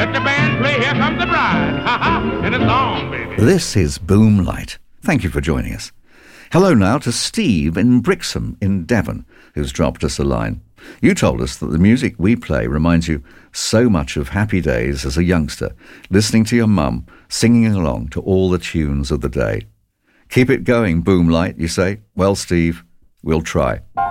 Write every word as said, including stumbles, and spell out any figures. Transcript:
Let the band play Here Comes the Bride. Ha ha, and it's on, baby. This is Boomlight. Thank you for joining us. Hello now to Steve in Brixham in Devon, who's dropped us a line. You told us that the music we play reminds you so much of happy days as a youngster, listening to your mum singing along to all the tunes of the day. Keep it going, Boomlight, you say? Well, Steve, we'll try.